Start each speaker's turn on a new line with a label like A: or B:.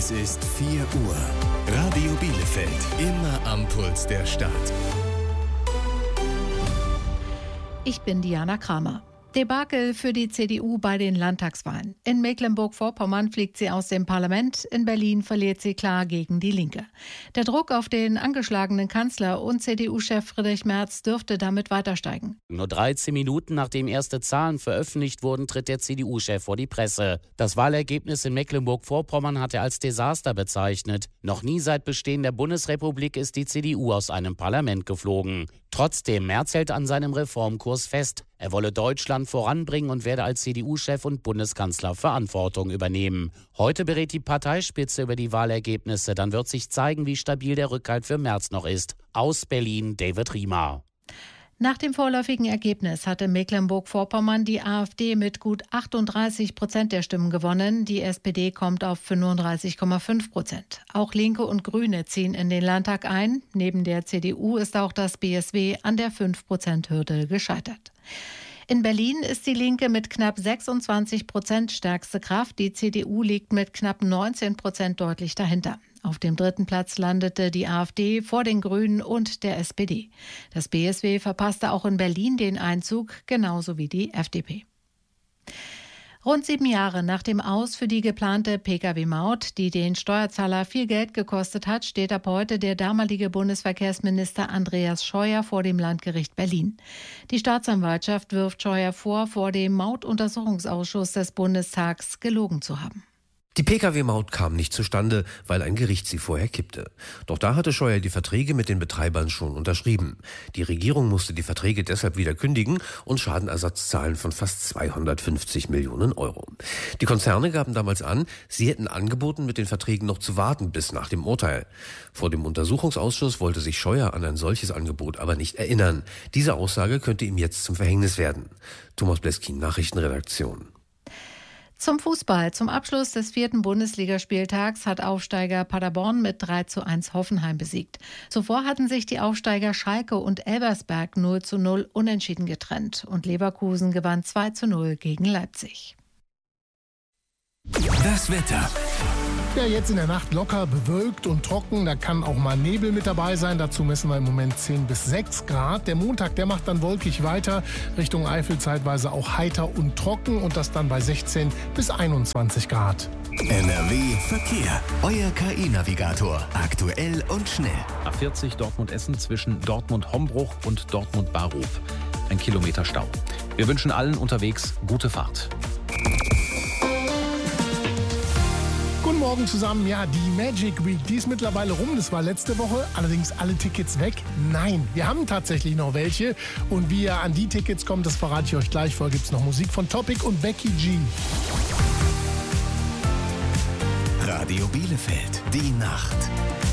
A: Es ist 4 Uhr. Radio Bielefeld, immer am Puls der Stadt.
B: Ich bin Diana Kramer. Debakel für die CDU bei den Landtagswahlen. In Mecklenburg-Vorpommern fliegt sie aus dem Parlament, in Berlin verliert sie klar gegen die Linke. Der Druck auf den angeschlagenen Kanzler und CDU-Chef Friedrich Merz dürfte damit weiter steigen.
C: Nur 13 Minuten nachdem erste Zahlen veröffentlicht wurden, tritt der CDU-Chef vor die Presse. Das Wahlergebnis in Mecklenburg-Vorpommern hat er als Desaster bezeichnet. Noch nie seit Bestehen der Bundesrepublik ist die CDU aus einem Parlament geflogen. Trotzdem, Merz hält an seinem Reformkurs fest. Er wolle Deutschland voranbringen und werde als CDU-Chef und Bundeskanzler Verantwortung übernehmen. Heute berät die Parteispitze über die Wahlergebnisse. Dann wird sich zeigen, wie stabil der Rückhalt für Merz noch ist. Aus Berlin, David Riemer.
B: Nach dem vorläufigen Ergebnis hatte Mecklenburg-Vorpommern die AfD mit gut 38% der Stimmen gewonnen. Die SPD kommt auf 35,5%. Auch Linke und Grüne ziehen in den Landtag ein. Neben der CDU ist auch das BSW an der 5%-Hürde gescheitert. In Berlin ist die Linke mit knapp 26% stärkste Kraft. Die CDU liegt mit knapp 19% deutlich dahinter. Auf dem 3. Platz landete die AfD vor den Grünen und der SPD. Das BSW verpasste auch in Berlin den Einzug, genauso wie die FDP. Rund 7 Jahre nach dem Aus für die geplante Pkw-Maut, die den Steuerzahler viel Geld gekostet hat, steht ab heute der damalige Bundesverkehrsminister Andreas Scheuer vor dem Landgericht Berlin. Die Staatsanwaltschaft wirft Scheuer vor dem Mautuntersuchungsausschuss des Bundestags gelogen zu haben.
D: Die Pkw-Maut kam nicht zustande, weil ein Gericht sie vorher kippte. Doch da hatte Scheuer die Verträge mit den Betreibern schon unterschrieben. Die Regierung musste die Verträge deshalb wieder kündigen und Schadenersatz zahlen von fast 250 Millionen Euro. Die Konzerne gaben damals an, sie hätten angeboten, mit den Verträgen noch zu warten bis nach dem Urteil. Vor dem Untersuchungsausschuss wollte sich Scheuer an ein solches Angebot aber nicht erinnern. Diese Aussage könnte ihm jetzt zum Verhängnis werden. Thomas Bleskin, Nachrichtenredaktion.
B: Zum Fußball. Zum Abschluss des 4. Bundesligaspieltags hat Aufsteiger Paderborn mit 3:1 Hoffenheim besiegt. Zuvor hatten sich die Aufsteiger Schalke und Elversberg 0:0 unentschieden getrennt. Und Leverkusen gewann 2:0 gegen Leipzig.
A: Das Wetter.
E: Ja, jetzt in der Nacht locker bewölkt und trocken. Da kann auch mal Nebel mit dabei sein. Dazu messen wir im Moment 10 bis 6 Grad. Der Montag, der macht dann wolkig weiter. Richtung Eifel zeitweise auch heiter und trocken. Und das dann bei 16 bis 21 Grad.
A: NRW Verkehr. Euer KI-Navigator. Aktuell und schnell.
F: A40 Dortmund-Essen zwischen Dortmund-Hombruch und Dortmund-Bahrhof. 1 Kilometer Stau. Wir wünschen allen unterwegs gute Fahrt.
E: Guten Morgen zusammen. Ja, die Magic Week, die ist mittlerweile rum. Das war letzte Woche. Allerdings alle Tickets weg. Nein, wir haben tatsächlich noch welche. Und wie ihr an die Tickets kommt, das verrate ich euch gleich. Vorher gibt es noch Musik von Topic und Becky G.
A: Radio Bielefeld. Die Nacht.